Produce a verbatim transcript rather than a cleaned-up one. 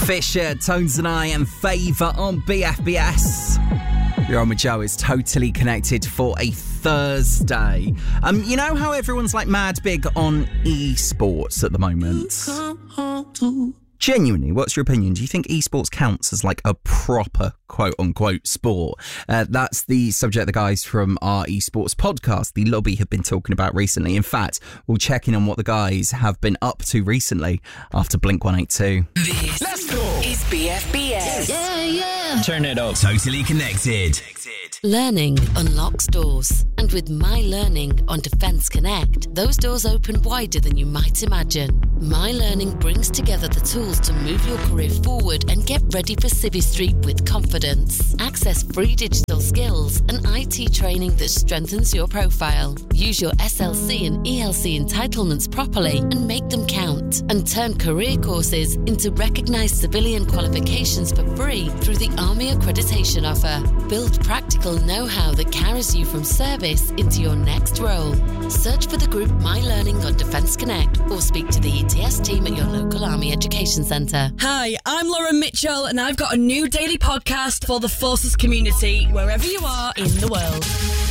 Fisher, Tones and I, and Favour on B F B S. You're on with Joe. Is Totally Connected for a Thursday. Um, you know how everyone's like mad big on esports at the moment? Genuinely, what's your opinion? Do you think esports counts as like a proper quote-unquote sport? Uh, that's the subject the guys from our esports podcast, The Lobby, have been talking about recently. In fact, we'll check in on what the guys have been up to recently after Blink one eighty-two. This Let's go. is B F B S. Yeah, yeah. Turn it up. Totally Connected. Learning unlocks doors. And with My Learning on Defence Connect, those doors open wider than you might imagine. My Learning brings together the tools to move your career forward and get ready for Civvy Street with confidence. Access free digital skills and I T training that strengthens your profile. Use your S L C and E L C entitlements properly and make them count. And turn career courses into recognised civilian qualifications for free through the Army Accreditation Offer. Build practical know-how that carries you from service into your next role. Search for the group My Learning on Defence Connect or speak to the E T S team at your local Army Education Centre. Hi, I'm Lauren Mitchell and I've got a new daily podcast for the Forces community, wherever you are in the world.